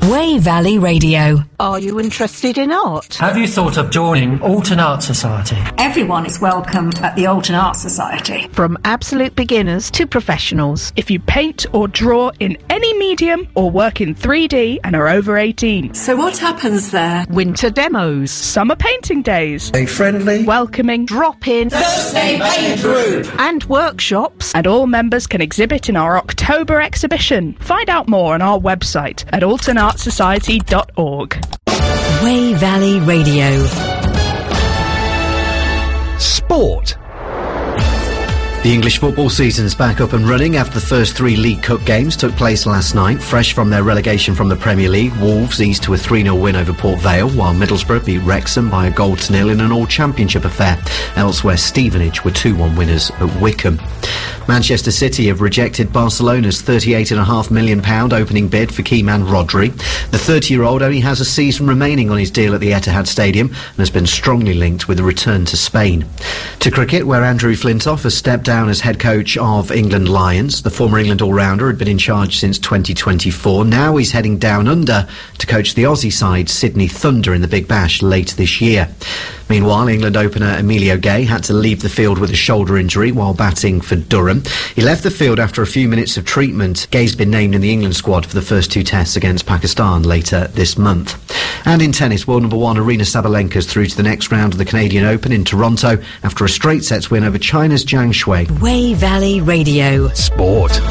Wey Valley Radio. Are you interested in art? Have you thought of joining Alton Art Society? Everyone is welcome at the Alton Art Society. From absolute beginners to professionals. If you paint or draw in any medium or work in 3D and are over 18. So what happens there? Winter demos. Summer painting days. A friendly, welcoming, drop-in, Thursday paint group. and workshops. And all members can exhibit in our October exhibition. Find out more on our website at altonartsociety.org. Wey Valley Radio. Sport. The English football season's back up and running after the first 3 League Cup games took place last night. Fresh from their relegation from the Premier League, Wolves eased to a 3-0 win over Port Vale, while Middlesbrough beat Wrexham by a 0-0 in an all-championship affair. Elsewhere, Stevenage were 2-1 winners at Wickham. Manchester City have rejected Barcelona's £38.5 million opening bid for key man Rodri. The 30-year-old only has a season remaining on his deal at the Etihad Stadium and has been strongly linked with a return to Spain. To cricket, where Andrew Flintoff has stepped down as head coach of England Lions. The former England all-rounder had been in charge since 2024. Now he's heading down under to coach the Aussie side Sydney Thunder in the Big Bash later this year. Meanwhile, England opener Emilio Gay had to leave the field with a shoulder injury while batting for Durham. He left the field after a few minutes of treatment. Gay's been named in the England squad for the first 2 tests against Pakistan later this month. And in tennis, world number 1 Aryna Sabalenka's through to the next round of the Canadian Open in Toronto after a straight sets win over China's Zhang Shui. Wey Valley Radio. Sport.